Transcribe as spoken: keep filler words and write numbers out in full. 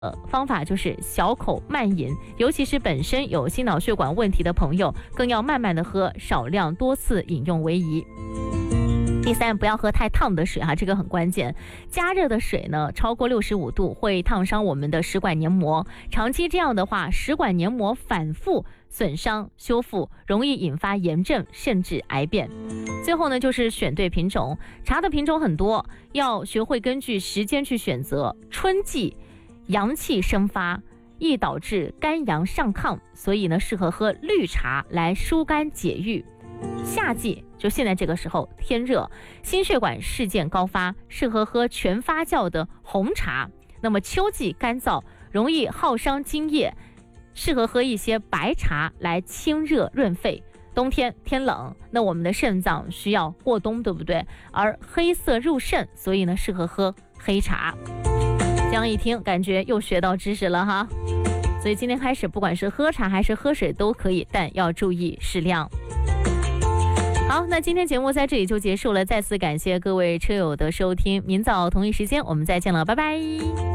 呃，方法就是小口慢饮，尤其是本身有心脑血管问题的朋友，更要慢慢的喝，少量多次饮用为宜。第三，不要喝太烫的水哈，这个很关键。加热的水呢，超过六十五度会烫伤我们的食管黏膜，长期这样的话，食管黏膜反复损伤修复，容易引发炎症甚至癌变。最后呢，就是选对品种，茶的品种很多，要学会根据时间去选择。春季阳气生发，易导致肝阳上亢，所以呢，适合喝绿茶来疏肝解郁。夏季就现在这个时候天热，心血管事件高发，适合喝全发酵的红茶。那么秋季干燥，容易耗伤津液，适合喝一些白茶来清热润肺。冬天天冷，那我们的肾脏需要过冬，对不对？而黑色入肾，所以呢适合喝黑茶。这样一听，感觉又学到知识了哈。所以今天开始，不管是喝茶还是喝水都可以，但要注意适量。好，那今天节目在这里就结束了，再次感谢各位车友的收听，明早同一时间我们再见了，拜拜。